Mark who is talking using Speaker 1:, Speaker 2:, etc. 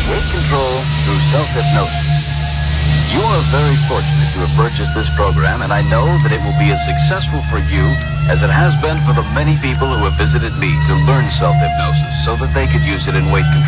Speaker 1: weight control through self-hypnosis. You are very fortunate to have purchased this program, and I know that it will be as successful for you as it has been for the many people who have visited me to learn self-hypnosis so that they could use it in weight control.